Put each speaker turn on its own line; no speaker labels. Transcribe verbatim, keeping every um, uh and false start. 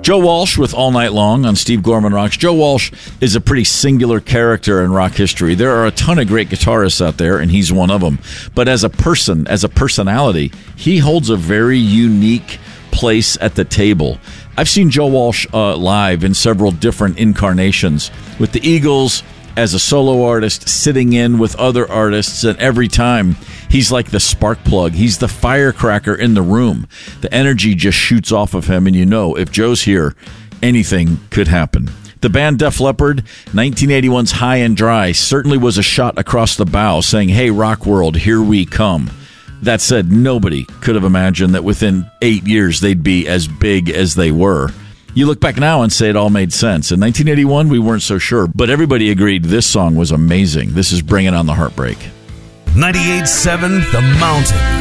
Joe Walsh with All Night Long on Steve Gorman Rocks. Joe Walsh is a pretty singular character in rock history. There are a ton of great guitarists out there, and he's one of them. But as a person, as a personality, he holds a very unique place at the table. I've seen Joe Walsh uh, live in several different incarnations with the Eagles, as a solo artist, sitting in with other artists, and every time he's like the spark plug. He's the firecracker in the room. The energy just shoots off of him, and you know, if Joe's here, anything could happen. The band Def Leppard, nineteen eighty-one's High and Dry, certainly was a shot across the bow saying, hey, rock world, here we come. That said, nobody could have imagined that within eight years they'd be as big as they were. You look back now and say it all made sense. In nineteen eighty-one, we weren't so sure, but everybody agreed this song was amazing. This is Bringing on the Heartbreak.
ninety-eight point seven The Mountain.